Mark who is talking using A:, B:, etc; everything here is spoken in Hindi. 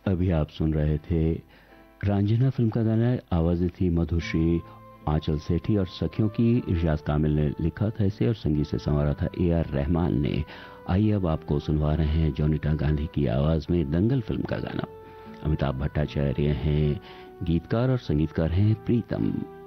A: अभी आप सुन रहे थे रांझना फिल्म का गाना। आवाजें थी मधुश्री, आंचल सेठी और सखियों की। इरशाद कामिल ने लिखा था इसे और संगीत से संवारा था AR रहमान ने। आइए अब आपको सुनवा रहे हैं जोनीता गांधी की आवाज में दंगल फिल्म का गाना। अमिताभ भट्टाचार्य हैं गीतकार और संगीतकार हैं प्रीतम।